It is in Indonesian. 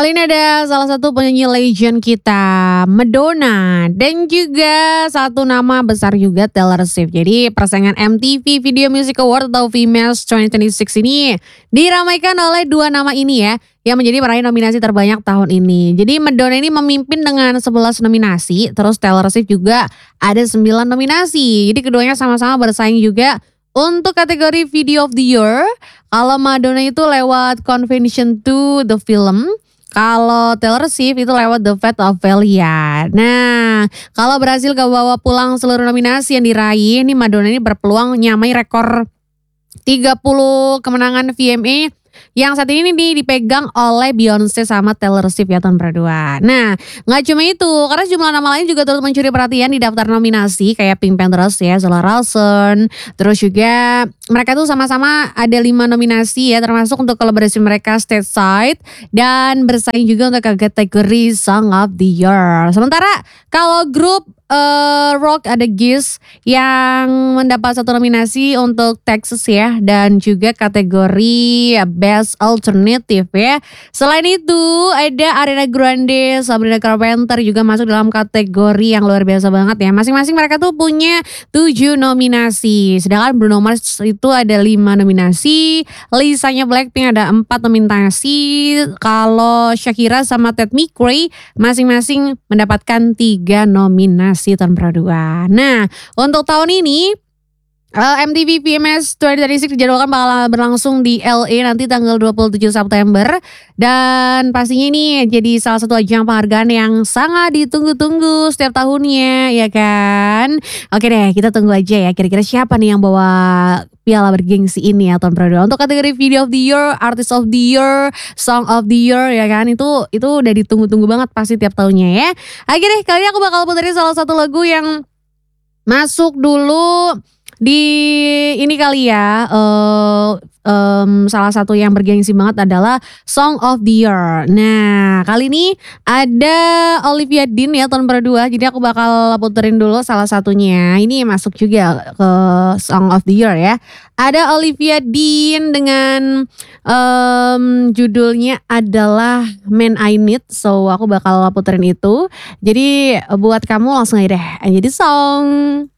kali ini ada salah satu penyanyi legend kita, Madonna, dan juga satu nama besar juga Taylor Swift. Jadi persaingan MTV Video Music Award atau VMAs 2026 ini diramaikan oleh dua nama ini ya, yang menjadi peraih nominasi terbanyak tahun ini. Jadi Madonna ini memimpin dengan 11 nominasi, terus Taylor Swift juga ada 9 nominasi. Jadi keduanya sama-sama bersaing juga untuk kategori Video of the Year. Kalau Madonna itu lewat Convention to the Film, kalau Taylor Swift itu lewat The Fate of Velia. Nah, kalau berhasil bawa pulang seluruh nominasi yang diraih, ini Madonna ini berpeluang nyamai rekor 30 kemenangan VMA yang saat ini nih dipegang oleh Beyonce sama Taylor Swift ya tahun berdua. Nah, nggak cuma itu, karena jumlah nama lain juga turut mencuri perhatian di daftar nominasi kayak Pink Panthers ya, Zara Larsson. Terus juga mereka tuh sama-sama ada 5 nominasi ya, termasuk untuk kolaborasi mereka Stateside dan bersaing juga untuk kategori Song of the Year. Sementara kalau grup rock ada Giz yang mendapat 1 nominasi untuk Texas ya, dan juga kategori Best Alternative ya. Selain itu ada Ariana Grande, Sabrina Carpenter juga masuk dalam kategori yang luar biasa banget ya. Masing-masing mereka tuh punya 7 nominasi. Sedangkan Bruno Mars itu ada 5 nominasi, Lisanya Blackpink ada 4 nominasi. Kalau Shakira sama Ted McRae masing-masing mendapatkan 3 nominasi tahun berdua. Nah, untuk tahun ini MTV VMAs 2026 dijadwalkan bakal berlangsung di LA nanti tanggal 27 September. Dan pastinya ini jadi salah satu ajang penghargaan yang sangat ditunggu-tunggu setiap tahunnya, ya kan? Oke deh, kita tunggu aja ya kira-kira siapa nih yang bawa piala bergengsi ini ya tahun berdua. Untuk kategori Video of the Year, Artist of the Year, Song of the Year ya kan, itu udah ditunggu-tunggu banget pasti tiap tahunnya ya. Oke deh, kali ini aku bakal puterin salah satu lagu yang masuk dulu di ini kali ya, salah satu yang bergengsi banget adalah Song of the Year. Nah, kali ini ada Olivia Dean ya tahun berdua. Jadi aku bakal puterin dulu salah satunya. Ini masuk juga ke Song of the Year ya. Ada Olivia Dean dengan judulnya adalah Man I Need. So aku bakal puterin itu. Jadi buat kamu langsung aja deh. Jadi song.